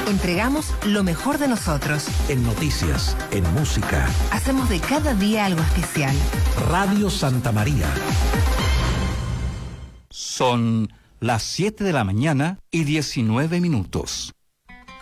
Entregamos lo mejor de nosotros. En noticias, en música. Hacemos de cada día algo especial. Radio Santa María. Son las 7 de la mañana y 19 minutos.